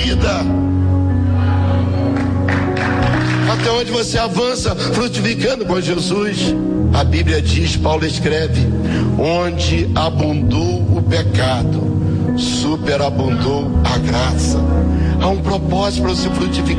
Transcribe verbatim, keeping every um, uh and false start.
vida. Até onde você avança frutificando com Jesus. A Bíblia diz, Paulo escreve, onde abundou o pecado, superabundou a graça. Há um propósito para você frutificar.